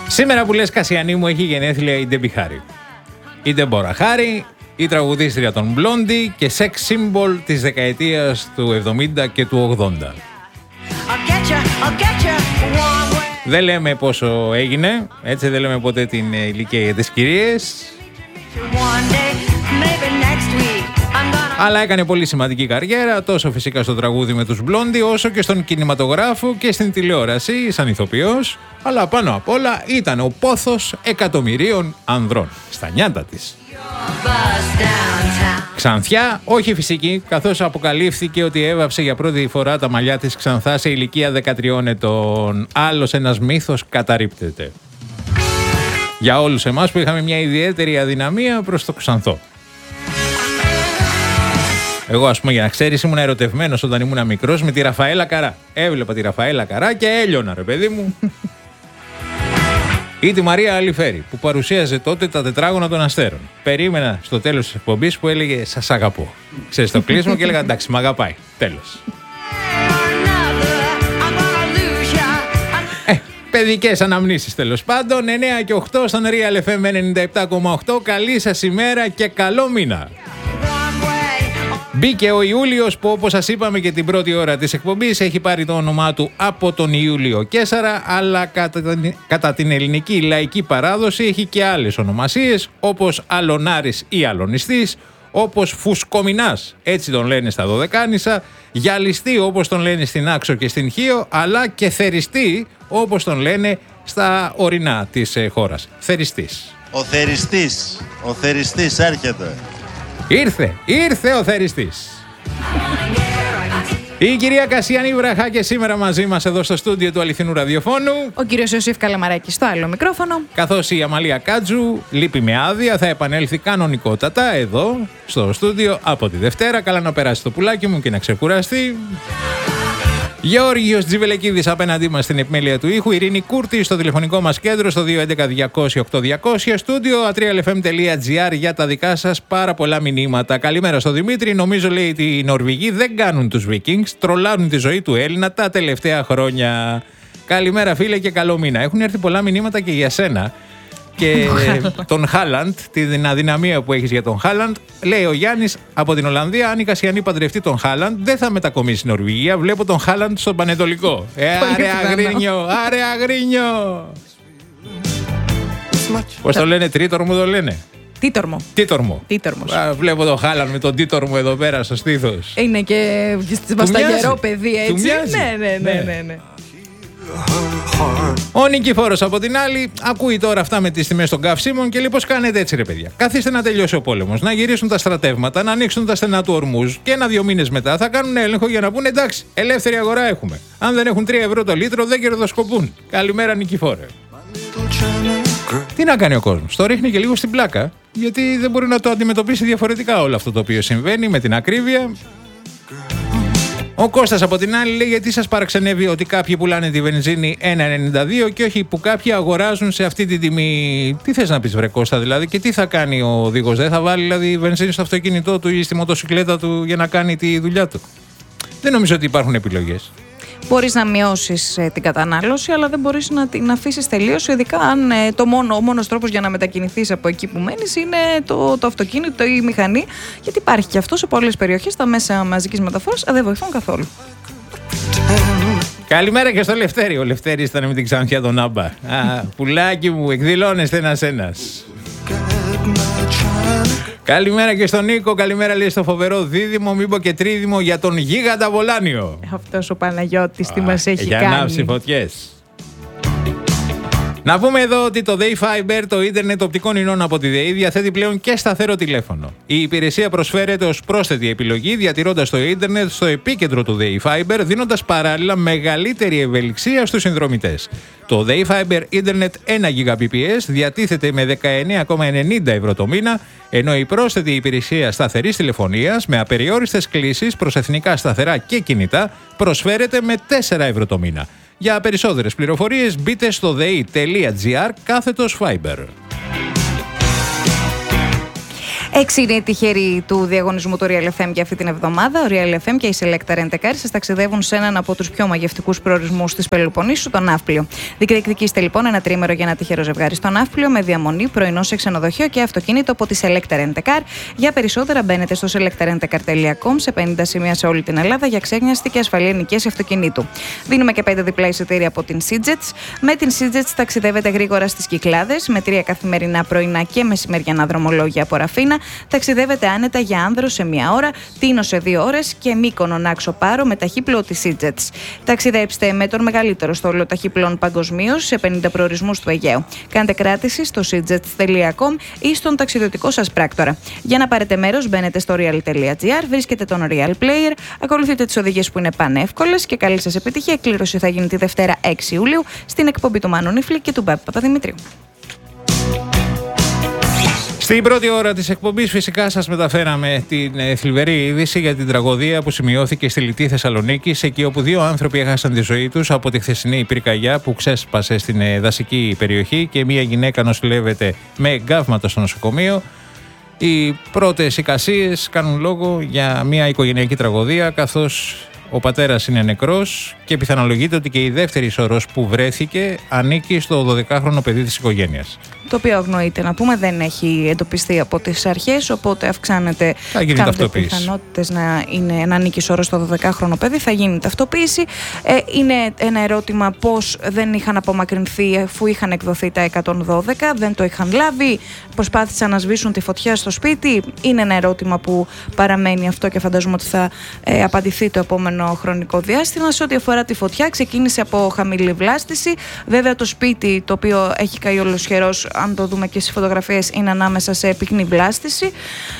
Σήμερα που λες Κασιανή μου έχει γενέθλια η Ντέμπι Χάρη. Η Ντέμπορα Χάρη, η τραγουδίστρια των Blondie και σεξ σύμβολ της δεκαετίας του 70 και του 80. Δεν λέμε πόσο έγινε, έτσι δεν λέμε ποτέ την ηλικία για τις κυρίες. Αλλά έκανε πολύ σημαντική καριέρα, τόσο φυσικά στο τραγούδι με τους Blondie, όσο και στον κινηματογράφο και στην τηλεόραση, σαν ηθοποιός. Αλλά πάνω απ' όλα ήταν ο πόθος εκατομμυρίων ανδρών, στα νιάτα της. Ξανθιά, όχι φυσική, καθώς αποκαλύφθηκε ότι έβαψε για πρώτη φορά τα μαλλιά της ξανθά σε ηλικία 13 ετών. Άλλος ένας μύθος καταρρίπτεται. Για όλους εμάς που είχαμε μια ιδιαίτερη αδυναμία προς το ξανθό. Εγώ, ας πούμε, για να ξέρεις, ήμουν ερωτευμένος όταν ήμουν μικρός με τη Ραφαέλα Καρά. Έβλεπα τη Ραφαέλα Καρά και έλειωνα, ρε παιδί μου. Ή τη Μαρία Αλιφέρη, που παρουσίαζε τότε τα τετράγωνα των αστέρων. Περίμενα στο τέλος της εκπομπής που έλεγε «Σας αγαπώ». Ξέρεις το κλείσιμο και έλεγα «Εντάξει, μ' αγαπάει». Τέλος. Παιδικές αναμνήσεις τέλος πάντων. 9 και 8 στον Real FM 97,8. Καλή σας ημέρα και καλό μήνα. Μπήκε ο Ιούλιος που, όπως σας είπαμε και την πρώτη ώρα της εκπομπής, έχει πάρει το όνομά του από τον Ιούλιο Καίσαρα, αλλά κατά την ελληνική λαϊκή παράδοση έχει και άλλες ονομασίες, όπως Αλωνάρης ή Αλωνιστής, όπως Φουσκομινάς, έτσι τον λένε στα Δωδεκάνησα, Γυαλιστή όπως τον λένε στην Άξο και στην Χίο, αλλά και Θεριστή όπως τον λένε στα ορεινά της χώρας. Θεριστής. Ο Θεριστής έρχεται. Ήρθε ο Θεριστής. Η κυρία Κασιανή Βραχά και σήμερα μαζί μας εδώ στο στούντιο του Αληθινού Ραδιοφώνου. Ο κύριος Ιωσήφ Καλαμαράκης στο άλλο μικρόφωνο. Καθώς η Αμαλία Κάτζου λείπει με άδεια, θα επανέλθει κανονικότατα εδώ στο στούντιο από τη Δευτέρα. Καλά να περάσει το πουλάκι μου και να ξεκουραστεί. Γεώργιος Τζιβελεκίδης απέναντί μας στην επιμέλεια του ήχου. Ειρήνη Κούρτη στο τηλεφωνικό μας κέντρο στο 211-200-8200. Στούντιο atrialfm.gr για τα δικά σας πάρα πολλά μηνύματα. Καλημέρα στο Δημήτρη. Νομίζω λέει ότι οι Νορβηγοί δεν κάνουν τους Vikings. Τρολάρουν τη ζωή του Έλληνα τα τελευταία χρόνια. Καλημέρα φίλε και καλό μήνα. Έχουν έρθει πολλά μηνύματα και για σένα. Και τον Χάλαντ, την αδυναμία που έχεις για τον Χάλαντ. Λέει ο Γιάννης από την Ολλανδία: αν η Κασιανή παντρευτεί τον Χάλαντ, δεν θα μετακομίσει στην Νορβηγία. Βλέπω τον Χάλαντ στον Πανετολικό. Άρε αγρίνιο. Πώς το λένε, τρίτορμο το λένε. Τίτορμο. Βλέπω τον Χάλαντ με τον τίτορμο εδώ πέρα στο στήθος. Είναι και βασταγερό παιδί έτσι. Ναι. Ο Νικηφόρος από την άλλη ακούει τώρα αυτά με τις τιμές των καυσίμων και λέει πως κάνετε έτσι ρε παιδιά. Καθίστε να τελειώσει ο πόλεμος, να γυρίσουν τα στρατεύματα, να ανοίξουν τα στενά του Ορμούζ και 1-2 μήνες μετά θα κάνουν έλεγχο για να πούνε εντάξει, ελεύθερη αγορά έχουμε. Αν δεν έχουν 3 ευρώ το λίτρο δεν κερδοσκοπούν. Καλημέρα Νικηφόρε. Τι να κάνει ο κόσμος, το ρίχνει και λίγο στην πλάκα γιατί δεν μπορεί να το αντιμετωπίσει διαφορετικά όλο αυτό το οποίο συμβαίνει με την ακρίβεια. Ο Κώστας από την άλλη λέει γιατί σας παραξενεύει ότι κάποιοι πουλάνε τη βενζίνη 1,92 και όχι που κάποιοι αγοράζουν σε αυτή τη τιμή. Τι θες να πεις βρε Κώστα δηλαδή και τι θα κάνει ο οδηγός, δεν θα βάλει δηλαδή βενζίνη στο αυτοκίνητό του ή στη μοτοσυκλέτα του για να κάνει τη δουλειά του. Δεν νομίζω ότι υπάρχουν επιλογές. Μπορείς να μειώσεις την κατανάλωση, αλλά δεν μπορείς να την αφήσεις τελείως, ειδικά αν ο μόνος τρόπος για να μετακινηθείς από εκεί που μένεις είναι το αυτοκίνητο ή η μηχανή, γιατί υπάρχει και αυτό σε πολλές περιοχές, τα μέσα μαζικής μεταφοράς δεν βοηθούν καθόλου. Καλημέρα και στο Λευτέρη. Ο Λευτέρης ήταν με την ξανθιά τον Άμπα. Πουλάκι μου, εκδηλώνεστε ένας. Καλημέρα και στον Νίκο, καλημέρα λέει στο φοβερό δίδυμο, μην πω και τρίδυμο για τον γίγαντα Βολάνιο. Αυτός ο Παναγιώτης τι μας έχει για κάνει. Για ανάψει φωτιές. Να πούμε εδώ ότι το Day Fiber, το ίντερνετ οπτικών ινών από τη ΔΕΗ, διαθέτει πλέον και σταθερό τηλέφωνο. Η υπηρεσία προσφέρεται ως πρόσθετη επιλογή, διατηρώντας το ίντερνετ στο επίκεντρο του Day Fiber, δίνοντας παράλληλα μεγαλύτερη ευελιξία στους συνδρομητές. Το Day Fiber Internet 1 Gbps διατίθεται με 19,90 ευρώ το μήνα, ενώ η πρόσθετη υπηρεσία σταθερής τηλεφωνίας με απεριόριστες κλήσεις προς εθνικά σταθερά και κινητά προσφέρεται με 4 ευρώ το μήνα. Για περισσότερες πληροφορίες μπείτε στο dei.gr/fiber. 6 είναι οι τυχεροί του διαγωνισμού του Real FM για αυτή την εβδομάδα. Ο Real FM και η Selecta Rent a Car σας ταξιδεύουν σε έναν από τους πιο μαγευτικούς προορισμούς της Πελοποννήσου, τον Ναύπλιο. Διεκδικήστε λοιπόν ένα τρίμερο για ένα τυχερό ζευγάρι στο Ναύπλιο με διαμονή, πρωινό σε ξενοδοχείο και αυτοκίνητο από τη Selecta Rent a Car. Για περισσότερα μπαίνετε στο selectarentacar.com σε 50 σημεία σε όλη την Ελλάδα για ξέγνιαστη και ασφαλή ενοικίαση αυτοκινήτου. Δίνουμε και 5 διπλά εισιτήρια από την Seajets. Με την Seajets ταξιδεύετε γρήγορα στις Κυκλάδες με 3 καθημερινά πρωινά και μεσημεριανά δρομολόγια από Ραφίνα. Ταξιδεύετε άνετα για Άνδρο σε 1 ώρα, Τίνο σε 2 ώρες και Μύκονο Νάξο Πάρο με ταχύπλοο της Seajets. Ταξιδέψτε με τον μεγαλύτερο στόλο ταχύπλων παγκοσμίως σε 50 προορισμούς του Αιγαίου. Κάντε κράτηση στο seajets.com ή στον ταξιδιωτικό σας πράκτορα. Για να πάρετε μέρος, μπαίνετε στο real.gr, βρίσκετε τον Real Player, ακολουθείτε τις οδηγίες που είναι πανεύκολες και καλή σας επιτυχία. Η εκκλήρωση θα γίνει τη Δευτέρα 6 Ιουλίου στην εκπομπή του Μάνου Νίφλη και του Μπάμπη Παπαδημητρίου. Στην πρώτη ώρα της εκπομπής φυσικά σας μεταφέραμε την θλιβερή είδηση για την τραγωδία που σημειώθηκε στη Λιτή Θεσσαλονίκης, εκεί όπου 2 άνθρωποι έχασαν τη ζωή τους από τη χθεσινή πυρκαγιά που ξέσπασε στην δασική περιοχή και μία γυναίκα νοσηλεύεται με εγκάβματα στο νοσοκομείο. Οι πρώτες εικασίες κάνουν λόγο για μία οικογενειακή τραγωδία, καθώς ο πατέρας είναι νεκρός και πιθανολογείται ότι και η δεύτερη σωρός που βρέθηκε ανήκει στο 12χρονο παιδί της οικογένειας. Το οποίο αγνοείται, να πούμε, δεν έχει εντοπιστεί από τις αρχές, οπότε αυξάνονται οι πιθανότητες να ανήκει σωρός στο 12χρονο παιδί, θα γίνει ταυτοποίηση. Είναι ένα ερώτημα πώς δεν είχαν απομακρυνθεί αφού είχαν εκδοθεί τα 112, δεν το είχαν λάβει, προσπάθησαν να σβήσουν τη φωτιά στο σπίτι. Είναι ένα ερώτημα που παραμένει αυτό και φαντάζομαι ότι θα απαντηθεί το επόμενο χρονικό διάστημα. Σε ό,τι αφορά τη φωτιά, ξεκίνησε από χαμηλή βλάστηση. Βέβαια, το σπίτι, το οποίο έχει καεί ολοσχερός, αν το δούμε και στις φωτογραφίες, είναι ανάμεσα σε πυκνή βλάστηση.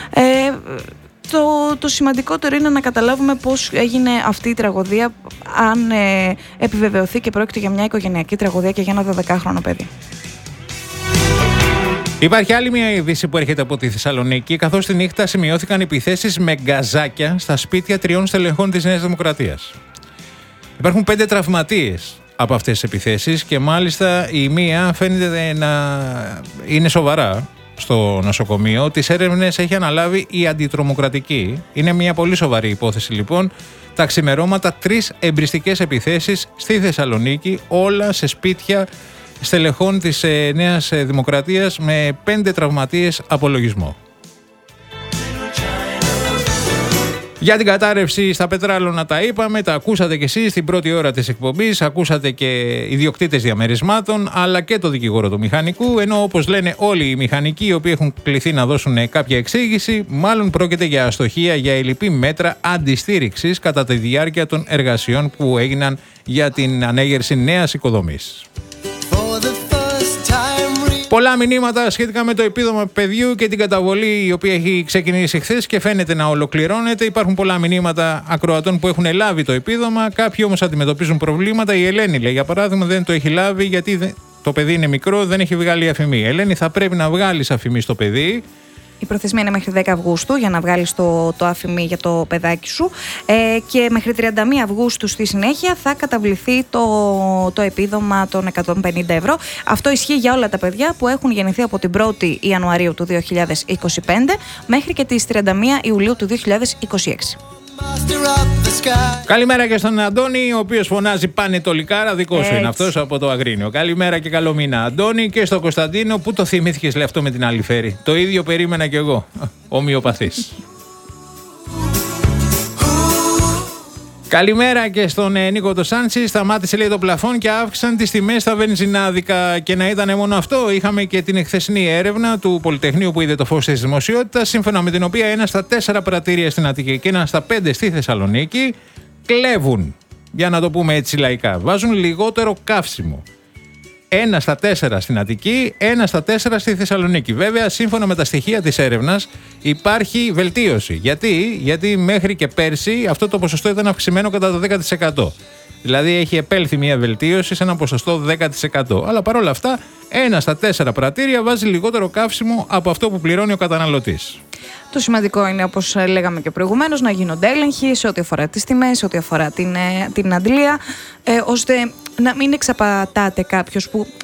Το σημαντικότερο είναι να καταλάβουμε πώς έγινε αυτή η τραγωδία, αν επιβεβαιωθεί και πρόκειται για μια οικογενειακή τραγωδία και για ένα 12χρονο παιδί. Υπάρχει άλλη μια είδηση που έρχεται από τη Θεσσαλονίκη, καθώς τη νύχτα σημειώθηκαν επιθέσεις με γκαζάκια στα σπίτια 3 στελεχών της Νέας Δημοκρατίας. Υπάρχουν 5 τραυματίες από αυτές τις επιθέσεις και μάλιστα η μία φαίνεται να είναι σοβαρά στο νοσοκομείο. Τις έρευνες έχει αναλάβει η αντιτρομοκρατική. Είναι μια πολύ σοβαρή υπόθεση λοιπόν. Τα ξημερώματα 3 εμπριστικές επιθέσεις στη Θεσσαλονίκη, όλα σε σπίτια στελεχών της Νέας Δημοκρατίας με 5 τραυματίες απολογισμό. Για την κατάρρευση στα Πετράλωνα τα είπαμε, τα ακούσατε κι εσείς στην πρώτη ώρα της εκπομπής, ακούσατε και ιδιοκτήτες διαμερισμάτων αλλά και το δικηγόρο του μηχανικού, ενώ όπως λένε όλοι οι μηχανικοί οι οποίοι έχουν κληθεί να δώσουν κάποια εξήγηση, μάλλον πρόκειται για αστοχία για ελλειπή μέτρα αντιστήριξης κατά τη διάρκεια των εργασιών που έγιναν για την ανέγερση νέας οικοδομής. Πολλά μηνύματα σχετικά με το επίδομα παιδιού και την καταβολή η οποία έχει ξεκινήσει χθες και φαίνεται να ολοκληρώνεται. Υπάρχουν πολλά μηνύματα ακροατών που έχουν λάβει το επίδομα. Κάποιοι όμως αντιμετωπίζουν προβλήματα. Η Ελένη, λέει, για παράδειγμα, δεν το έχει λάβει γιατί το παιδί είναι μικρό, δεν έχει βγάλει αφημί. Ελένη, θα πρέπει να βγάλεις αφημί στο παιδί. Η προθεσμία είναι μέχρι 10 Αυγούστου για να βγάλεις το αφημί για το παιδάκι σου και μέχρι 31 Αυγούστου στη συνέχεια θα καταβληθεί το επίδομα των 150 ευρώ. Αυτό ισχύει για όλα τα παιδιά που έχουν γεννηθεί από την 1η Ιανουαρίου του 2025 μέχρι και τις 31 Ιουλίου του 2026. Καλημέρα και στον Αντώνη, ο οποίος φωνάζει πανετολικάρα, δικό σου είναι αυτός από το Αγρίνιο. Καλημέρα και καλό μήνα, Αντώνη, και στον Κωνσταντίνο, που το θυμήθηκες, λέει, αυτό με την άλλη φέρη. Το ίδιο περίμενα κι εγώ, ομοιοπαθής. Καλημέρα και στον Νίκο το Σάντσι. Σταμάτησε, λέει, το πλαφόν και αύξησαν τις τιμές στα βενζινάδικα. Και να ήταν μόνο αυτό, είχαμε και την εχθεσινή έρευνα του Πολυτεχνείου που είδε το φως της δημοσιότητας, σύμφωνα με την οποία 1 στα 4 πρατήρια στην Αττική και 1 στα 5 στη Θεσσαλονίκη κλέβουν. Για να το πούμε έτσι λαϊκά. Βάζουν λιγότερο καύσιμο. 1 στα 4 στην Αττική, 1 στα 4 στη Θεσσαλονίκη. Βέβαια, σύμφωνα με τα στοιχεία της έρευνας, υπάρχει βελτίωση. Γιατί μέχρι και πέρσι αυτό το ποσοστό ήταν αυξημένο κατά το 10%. Δηλαδή έχει επέλθει μια βελτίωση σε ένα ποσοστό 10%. Αλλά παρόλα αυτά, 1 στα 4 πρατήρια βάζει λιγότερο καύσιμο από αυτό που πληρώνει ο καταναλωτής. Το σημαντικό είναι, όπως λέγαμε και προηγουμένως, να γίνονται έλεγχοι σε ό,τι αφορά τις τιμές, σε ό,τι αφορά την αντλία, ώστε να μην εξαπατάται κάποιος που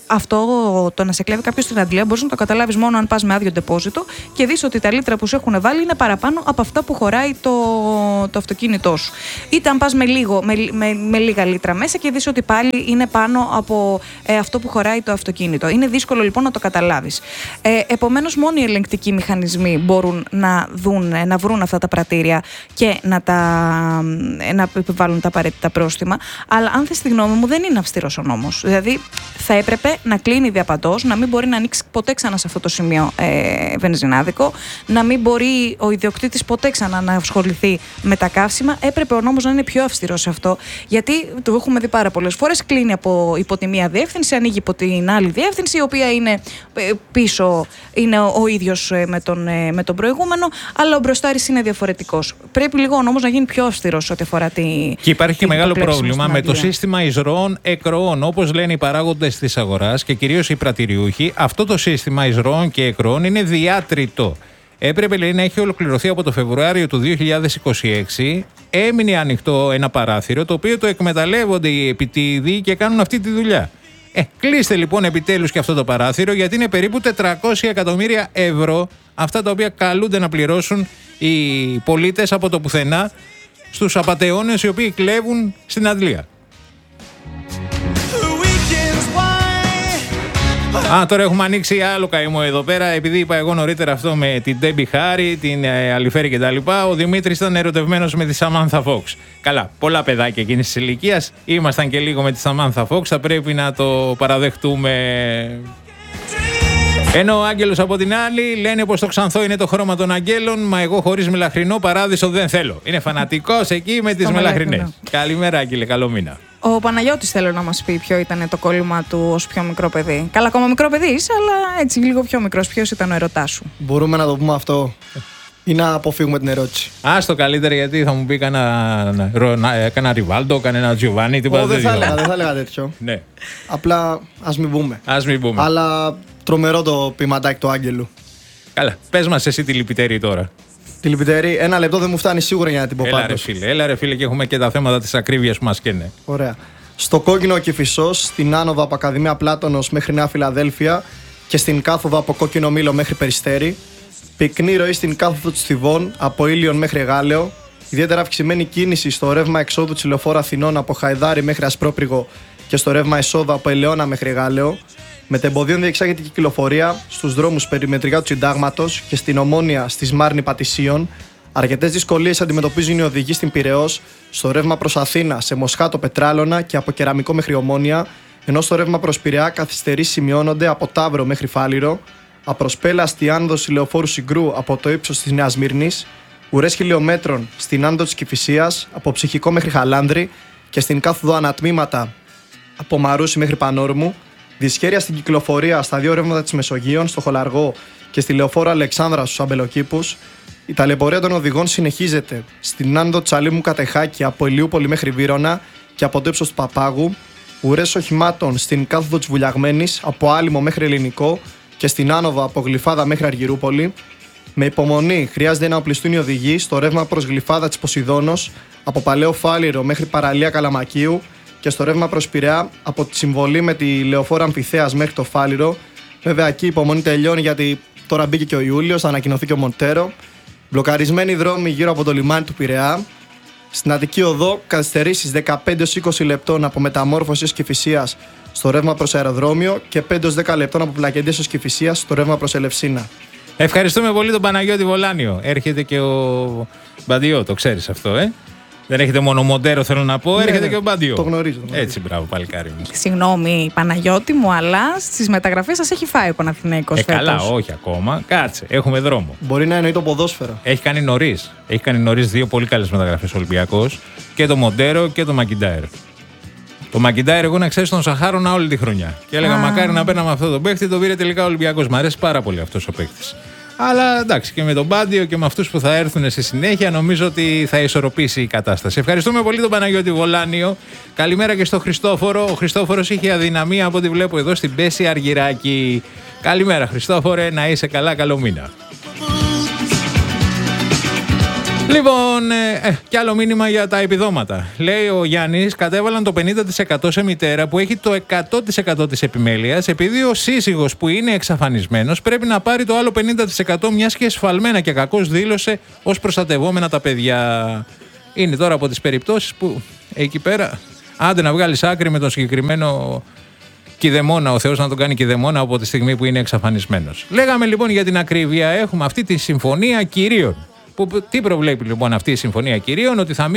αυτό το να σε κλέβει κάποιος στην αντλία μπορείς να το καταλάβεις μόνο αν πας με άδειο ντεπόζιτο και δεις ότι τα λίτρα που σου έχουν βάλει είναι παραπάνω από αυτά που χωράει το αυτοκίνητό σου. Είτε αν πας με λίγα λίτρα μέσα και δεις ότι πάλι είναι πάνω από αυτό που χωράει το αυτοκίνητο. Είναι δύσκολο λοιπόν να το καταλάβεις. Επομένως, μόνο οι ελεγκτικοί μηχανισμοί μπορούν να βρουν αυτά τα πρατήρια και να επιβάλλουν τα απαραίτητα πρόστιμα. Αλλά αν θες τη γνώμη μου, δεν είναι αυστηρός ο νόμος. Δηλαδή, θα έπρεπε να κλείνει διαπαντός, να μην μπορεί να ανοίξει ποτέ ξανά σε αυτό το σημείο βενζινάδικο, να μην μπορεί ο ιδιοκτήτης ποτέ ξανά να ασχοληθεί με τα καύσιμα. Έπρεπε ο νόμος να είναι πιο αυστηρός σε αυτό. Γιατί το έχουμε δει πάρα πολλές φορές. Κλείνει υπό τη μία διεύθυνση, ανοίγει υπό την άλλη διεύθυνση, η οποία είναι πίσω, είναι ο ίδιος με τον προηγούμενο, αλλά ο μπροστάρης είναι διαφορετικός. Πρέπει λίγο ο νόμος να γίνει πιο αυστηρός ό,τι αφορά Και υπάρχει και μεγάλο πρόβλημα με το σύστημα εισρωών-εκροών. Όπως λένε οι παράγοντες της αγοράς και κυρίως οι πρατηριούχοι, αυτό το σύστημα εισρωών και εκροών είναι διάτριτο. Έπρεπε, λέει, να έχει ολοκληρωθεί από το Φεβρουάριο του 2026. Έμεινε ανοιχτό ένα παράθυρο, το οποίο το εκμεταλλεύονται οι επιτίδιοι και κάνουν αυτή τη δουλειά. Κλείστε λοιπόν επιτέλους και αυτό το παράθυρο, γιατί είναι περίπου 400 εκατομμύρια ευρώ αυτά τα οποία καλούνται να πληρώσουν οι πολίτες από το πουθενά στους απατεώνες οι οποίοι κλέβουν στην αντλία. Τώρα έχουμε ανοίξει άλλο καημό εδώ πέρα. Επειδή είπα εγώ νωρίτερα αυτό με την Ντέμπι Χάρη, την Αλιφέρη κτλ. Ο Δημήτρης ήταν ερωτευμένος με τη Σαμάνθα Φόξ. Καλά, πολλά παιδάκια εκείνης της ηλικίας. Ήμασταν και λίγο με τη Σαμάνθα Φόξ. Θα πρέπει να το παραδεχτούμε. Ενώ ο Άγγελος από την άλλη λένε πως το ξανθό είναι το χρώμα των αγγέλων. Μα εγώ χωρίς μελαχρινό παράδεισο δεν θέλω. Είναι φανατικός εκεί με τις μελαχρινές. Καλημέρα, Άγγελε, καλό μήνα. Ο Παναγιώτης θέλω να μας πει ποιο ήταν το κόλλημα του ως πιο μικρό παιδί. Καλά, ακόμα μικρό παιδί είσαι, αλλά έτσι λίγο πιο μικρός. Ποιος ήταν ο ερωτάς σου? Μπορούμε να το πούμε αυτό ή να αποφύγουμε την ερώτηση? Άστο καλύτερα, γιατί θα μου πει κανένα Ριβάλντο, κανένα Τζιοβάνι, τίποτα τέτοιο. Δεν θα έλεγα τέτοιο. Ναι. Απλά ας μην πούμε. Αλλά τρομερό το ποιηματάκι του Άγγελου. Καλά, πες μας εσύ τη λυπητερή τώρα. Τη λυπητερή, ένα λεπτό δεν μου φτάνει σίγουρα για να την πω πάντως. Έλα ρε φίλε, και έχουμε και τα θέματα της ακρίβειας που μας καίνε. Ωραία. Στο κόκκινο Κηφισός, στην άνοδο από Ακαδημία Πλάτωνος μέχρι Νέα Φιλαδέλφια και στην κάθοδο από Κόκκινο Μήλο μέχρι Περιστέρι. Πυκνή ροή στην κάθοδο του Στιβών από Ήλιον μέχρι Γάλεο. Ιδιαίτερα αυξημένη κίνηση στο ρεύμα εξόδου της Λεωφόρου Αθηνών από Χαϊδάρι μέχρι Ασπρόπριγο και στο ρεύμα εσόδου από Ελαιώνα μέχρι Γάλεο. Μετεμποδίων διεξάγεται και κυκλοφορία στους δρόμους περιμετρικά του Συντάγματος και στην Ομόνια στη Σμάρνη Πατησίων. Αρκετές δυσκολίες αντιμετωπίζουν οι οδηγοί στην Πειραιώς, στο ρεύμα προς Αθήνα, σε Μοσχάτο Πετράλωνα και από Κεραμικό μέχρι Ομόνια, ενώ στο ρεύμα προς Πειραιά καθυστερήσεις σημειώνονται από Ταύρο μέχρι Φάληρο, απροσπέλα στη άνοδο Λεωφόρου Συγκρού από το ύψος της Νέας Μύρνης, ουρές χιλιόμετρων στην άνοδο της Κηφισίας από Ψυχικό μέχρι Χαλάνδρη και στην κάθοδο ανατμήματα από Μαρούσι μέχρι Πανόρμου. Δυσχέρεια στην κυκλοφορία στα δύο ρεύματα της Μεσογείων, στο Χολαργό και στη Λεωφόρο Αλεξάνδρα στους Αμπελοκήπους. Η ταλαιπωρία των οδηγών συνεχίζεται στην άνοδο Τσαλίμου Κατεχάκη από Ηλιούπολη μέχρι Βύρωνα και από το ύψος του Παπάγου. Ουρές οχημάτων στην κάθοδο της Βουλιαγμένης από Άλυμο μέχρι Ελληνικό και στην άνοδο από Γλυφάδα μέχρι Αργυρούπολη. Με υπομονή χρειάζεται να οπλιστούν οι οδηγοί στο ρεύμα προς Γλυφάδα της Ποσειδώνος από Παλαιό Φάληρο μέχρι Παραλία Καλαμακίου και στο ρεύμα προς Πειραιά από τη συμβολή με τη Λεωφόρο Αμφιθέας μέχρι το Φάληρο. Βέβαια εκεί η υπομονή τελειώνει, γιατί τώρα μπήκε και ο Ιούλιος, θα ανακοινωθεί και ο Μοντέρο. Μπλοκαρισμένοι δρόμοι γύρω από το λιμάνι του Πειραιά. Στην Αττική Οδό καθυστερήσεις 15-20 λεπτών από Μεταμόρφωση ως Κηφισίας στο ρεύμα προς αεροδρόμιο και 5-10 λεπτών από Πλακεντίας ως Κηφισίας στο ρεύμα προς Ελευσίνα. Ευχαριστούμε πολύ τον Παναγιώτη Βολάνιο. Έρχεται και ο Μπαντιό, το ξέρεις αυτό, Δεν έχετε μόνο Μοντέρο, θέλω να πω, έρχεται και ο Μπαντιό. Το γνωρίζω. Έτσι, μπράβο, παλικάρι μου. Συγγνώμη, Παναγιώτη μου, αλλά στις μεταγραφές σας έχει φάει ο Παναθηναϊκός φέτος. Καλά, όχι ακόμα. Κάτσε, έχουμε δρόμο. Μπορεί να εννοεί το ποδόσφαιρο. Έχει κάνει νωρίς δύο πολύ καλές μεταγραφές ο Ολυμπιακός, και το Μοντέρο και το Μακιντάιρ. Το Μακιντάιρ, εγώ να ξέρεις, τον σαχάρωνα όλη τη χρονιά. Και έλεγα μακάρι να παίρναμε αυτό το παίχτη, το πήρε τελικά ο Ολυμπιακός. Μ' αρέσει πάρα πολύ αυτός ο παίχτης. Αλλά εντάξει, και με τον Πάντιο και με αυτούς που θα έρθουν στη συνέχεια, νομίζω ότι θα ισορροπήσει η κατάσταση. Ευχαριστούμε πολύ τον Παναγιώτη Βολάνιο. Καλημέρα και στον Χριστόφορο. Ο Χριστόφορος είχε αδυναμία από ό,τι βλέπω εδώ στην Πέση Αργυράκη. Καλημέρα, Χριστόφορε, να είσαι καλά, καλό μήνα. Λοιπόν, κι άλλο μήνυμα για τα επιδόματα. Λέει ο Γιάννης, κατέβαλαν το 50% σε μητέρα που έχει το 100% της επιμέλειας, επειδή ο σύζυγος που είναι εξαφανισμένος πρέπει να πάρει το άλλο 50% μιας και εσφαλμένα και κακώς δήλωσε ως προστατευόμενα τα παιδιά. Είναι τώρα από τις περιπτώσεις που εκεί πέρα, άντε να βγάλεις άκρη με τον συγκεκριμένο κηδεμόνα, ο Θεός να τον κάνει κηδεμόνα από τη στιγμή που είναι εξαφανισμένος. Λέγαμε λοιπόν για την ακρίβεια, έχουμε αυτή τη συμφωνία κυρίων. Τι προβλέπει λοιπόν αυτή η συμφωνία κυρίων? Ότι θα